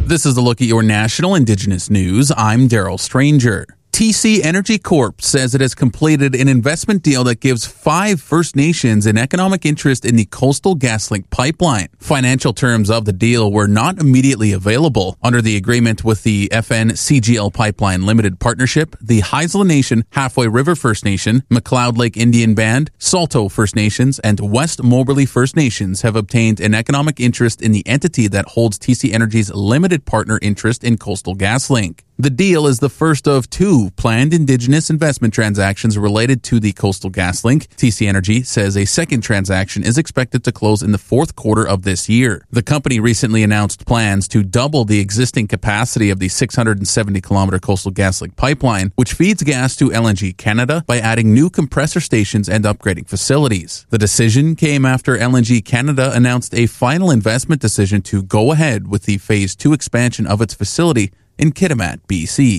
This is a look at your national Indigenous news. I'm Daryl Stranger. TC Energy Corp says it has completed an investment deal that gives 5 First Nations an economic interest in the Coastal GasLink pipeline. Financial terms of the deal were not immediately available. Under the agreement with the FN CGL Pipeline Limited Partnership, the Haisla Nation, Halfway River First Nation, McLeod Lake Indian Band, Salto First Nations, and West Moberly First Nations have obtained an economic interest in the entity that holds TC Energy's limited partner interest in Coastal GasLink. The deal is the first of 2 planned Indigenous investment transactions related to the Coastal GasLink. TC Energy says a second transaction is expected to close in the 4th quarter of this year. The company recently announced plans to double the existing capacity of the 670-kilometer Coastal GasLink pipeline, which feeds gas to LNG Canada by adding new compressor stations and upgrading facilities. The decision came after LNG Canada announced a final investment decision to go ahead with the Phase 2 expansion of its facility in Kitimat, BC.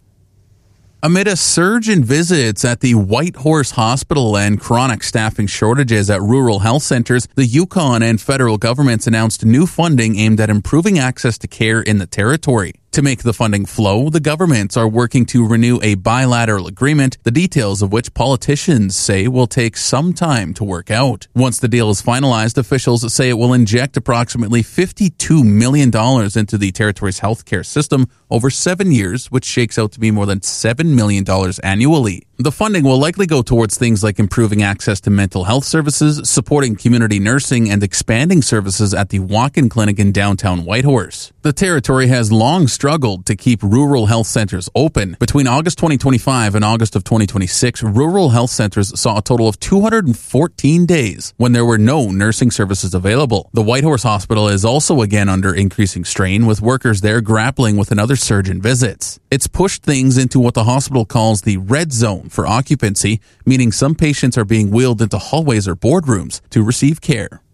Amid a surge in visits at the Whitehorse Hospital and chronic staffing shortages at rural health centers, the Yukon and federal governments announced new funding aimed at improving access to care in the territory. To make the funding flow, the governments are working to renew a bilateral agreement, the details of which politicians say will take some time to work out. Once the deal is finalized, officials say it will inject approximately $52 million into the territory's healthcare system over 7 years, which shakes out to be more than $7 million annually. The funding will likely go towards things like improving access to mental health services, supporting community nursing, and expanding services at the walk-in clinic in downtown Whitehorse. The territory has long struggled to keep rural health centers open. Between August 2025 and August of 2026, rural health centers saw a total of 214 days when there were no nursing services available. The Whitehorse Hospital is also again under increasing strain, with workers there grappling with another surge in visits. It's pushed things into what the hospital calls the red zone for occupancy, meaning some patients are being wheeled into hallways or boardrooms to receive care.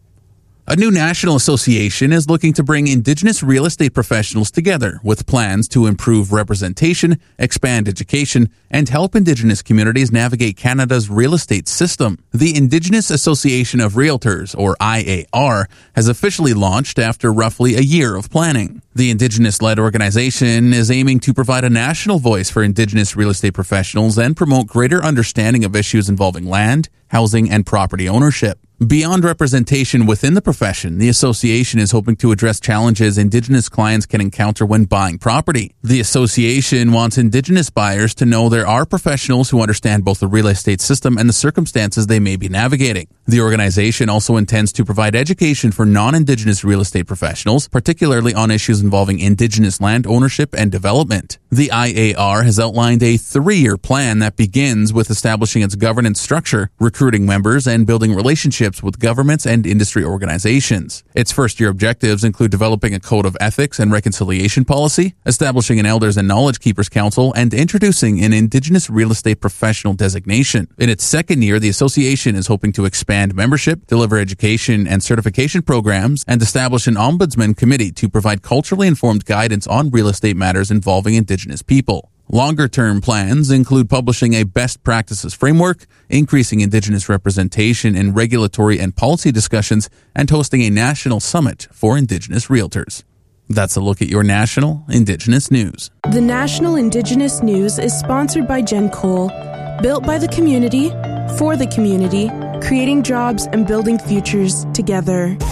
A new national association is looking to bring Indigenous real estate professionals together with plans to improve representation, expand education, and help Indigenous communities navigate Canada's real estate system. The Indigenous Association of Realtors, or IAR, has officially launched after roughly a year of planning. The Indigenous-led organization is aiming to provide a national voice for Indigenous real estate professionals and promote greater understanding of issues involving land, housing, and property ownership. Beyond representation within the profession, the association is hoping to address challenges Indigenous clients can encounter when buying property. The association wants Indigenous buyers to know there are professionals who understand both the real estate system and the circumstances they may be navigating. The organization also intends to provide education for non-Indigenous real estate professionals, particularly on issues involving Indigenous land ownership and development. The IAR has outlined a 3-year plan that begins with establishing its governance structure, recruiting members, and building relationships with governments and industry organizations. Its first-year objectives include developing a code of ethics and reconciliation policy, establishing an Elders and Knowledge Keepers Council, and introducing an Indigenous real estate professional designation. In its second year, the association is hoping to expand membership, deliver education and certification programs, and establish an ombudsman committee to provide culturally informed guidance on real estate matters involving Indigenous people. Longer-term plans include publishing a best practices framework, increasing Indigenous representation in regulatory and policy discussions, and hosting a national summit for Indigenous realtors. That's a look at your national Indigenous news. The National Indigenous News is sponsored by Jen Cole. Built by the community, for the community, creating jobs and building futures together.